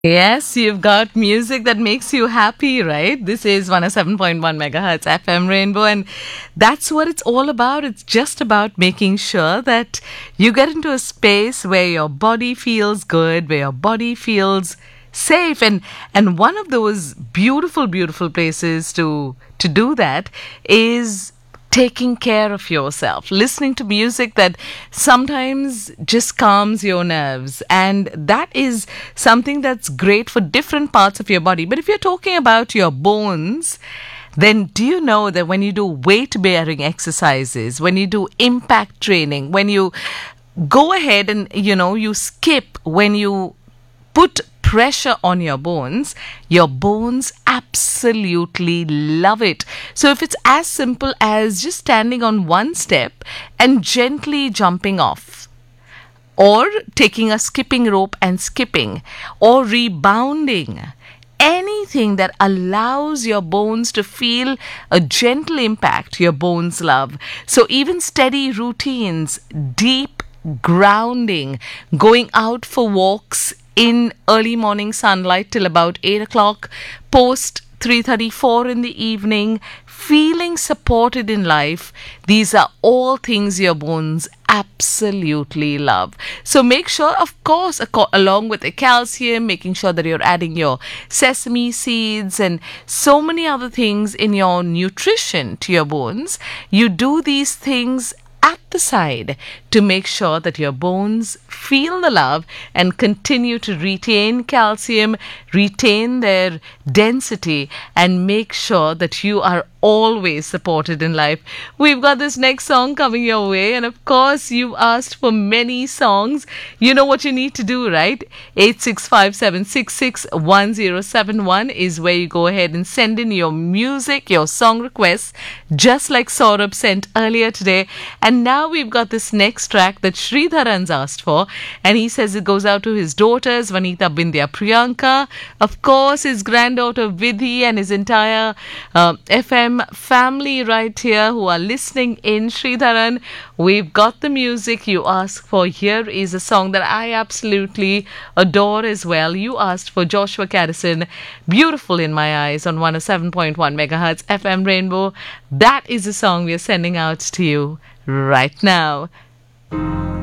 Yes, you've got music that makes you happy, right? This is 107.1 megahertz FM Rainbow, and that's what it's all about. It's just about making sure that you get into a space where your body feels good, where your body feels safe, and one of those beautiful places to do that is taking care of yourself, listening to music that sometimes just calms your nerves. And that is something that's great for different parts of your body. But if you're talking about your bones, then do you know that when you do weight bearing exercises, when you do impact training, when you go ahead and you skip, when you put pressure on your bones absolutely love it. So if it's as simple as just standing on one step and gently jumping off, or taking a skipping rope and skipping, or rebounding, anything that allows your bones to feel a gentle impact, your bones love. So even steady routines, deep grounding, going out for walks in early morning sunlight till about 8 o'clock, post 3:34 in the evening, feeling supported in life. These are all things your bones absolutely love. So make sure, of course, along with the calcium, making sure that you're adding your sesame seeds and so many other things in your nutrition to your bones. You do these things at the side to make sure that your bones feel the love and continue to retain calcium, retain their density, and make sure that you are always supported in life. We've got this next song coming your way, and of course, you asked for many songs. You know what you need to do, right? 8657661071 is where you go ahead and send in your music, your song requests, just like Saurabh sent earlier today. And now we've got this next track that Sridharan's asked for, and he says it goes out to his daughters, Vanita, Bindya, Priyanka, of course, his granddaughter Vidhi, and his entire FM family right here who are listening in. Sridharan, we've got the music you asked for. Here is a song that I absolutely adore as well. You asked for Joshua Caddison, Beautiful in My Eyes, on 107.1 megahertz FM Rainbow. That is the song we are sending out to you right now.